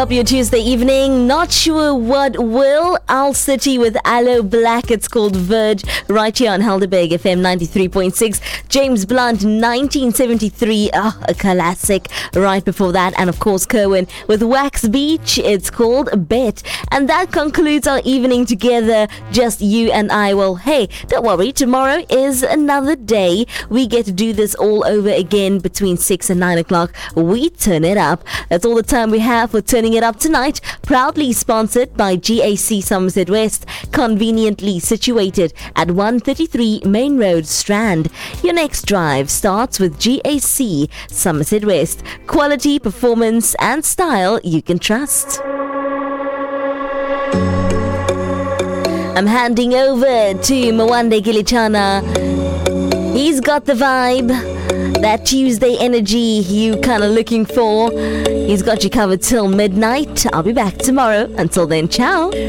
Up your Tuesday evening, not sure what will. Owl City with Aloe Black, it's called Verge, right here on Helderberg FM 93.6. James Blunt, 1973, a classic. Right before that, and of course Kerwin with Wax Beach, it's called Bet. And that concludes our evening together, just you and I. Well, hey, don't worry, tomorrow is another day. We get to do this all over again between 6 and 9 o'clock. We turn it up. That's all the time we have for Turning It Up tonight. Proudly sponsored by GAC Somerset West, conveniently situated at 133 Main Road, Strand. Your next drive starts with GAC Somerset West. Quality, performance and style you can trust. I'm handing over to Mwande Gilichana. He's got the vibe, that Tuesday energy you kind of looking for. He's got you covered till midnight. I'll be back tomorrow. Until then, ciao.